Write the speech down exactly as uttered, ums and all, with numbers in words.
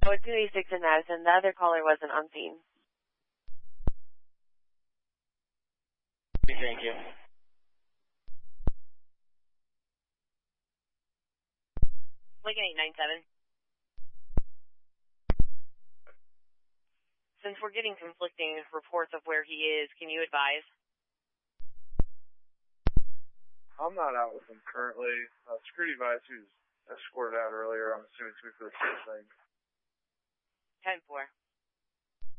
Oh, two eighty-six in Madison. The other caller wasn't on scene. Thank you. Lincoln eight nine seven. Since we're getting conflicting reports of where he is, can you advise? I'm not out with him currently. Uh, security advice, he was escorted out earlier. I'm assuming to be for the same thing. ten four.